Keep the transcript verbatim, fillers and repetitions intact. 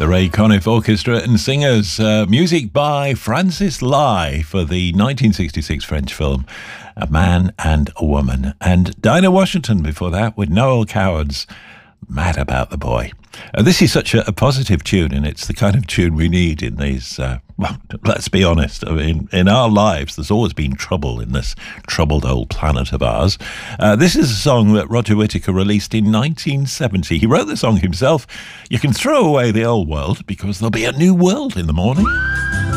The Ray Conniff Orchestra and Singers. Uh, music by Francis Lai for the nineteen sixty-six French film A Man and a Woman. And Dinah Washington before that with Noel Coward's Mad About the Boy. Uh, this is such a, a positive tune, and it's the kind of tune we need in these, uh, well, let's be honest, I mean, in our lives there's always been trouble in this troubled old planet of ours. Uh, this is a song that Roger Whittaker released in nineteen seventy. He wrote the song himself. You can throw away the old world because there'll be a new world in the morning.